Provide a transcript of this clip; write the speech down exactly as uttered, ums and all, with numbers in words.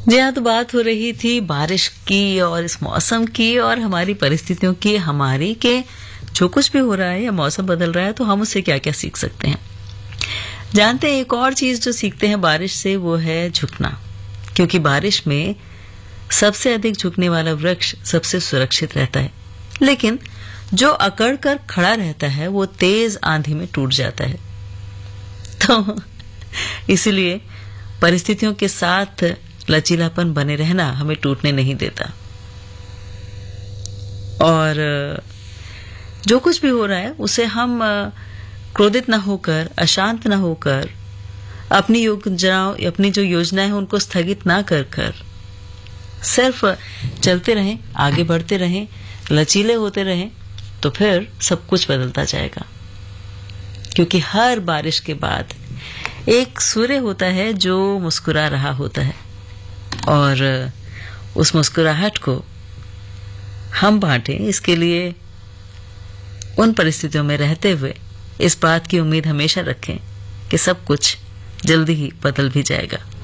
जी हाँ, तो बात हो रही थी बारिश की और इस मौसम की और हमारी परिस्थितियों की, हमारी के जो कुछ भी हो रहा है या मौसम बदल रहा है तो हम उससे क्या क्या सीख सकते हैं। जानते हैं एक और चीज जो सीखते हैं बारिश से, वो है झुकना। क्योंकि बारिश में सबसे अधिक झुकने वाला वृक्ष सबसे सुरक्षित रहता है, लेकिन जो अकड़ कर खड़ा रहता है वो तेज आंधी में टूट जाता है। तो इसीलिए परिस्थितियों के साथ लचीलापन बने रहना हमें टूटने नहीं देता। और जो कुछ भी हो रहा है उसे हम क्रोधित न होकर, अशांत न होकर, अपनी योजनाओं अपनी जो योजनाएं हैं उनको स्थगित ना कर कर सिर्फ चलते रहें, आगे बढ़ते रहें, लचीले होते रहें, तो फिर सब कुछ बदलता जाएगा। क्योंकि हर बारिश के बाद एक सूर्य होता है जो मुस्कुरा रहा होता है, और उस मुस्कुराहट को हम बांटें, इसके लिए उन परिस्थितियों में रहते हुए इस बात की उम्मीद हमेशा रखें कि सब कुछ जल्दी ही बदल भी जाएगा।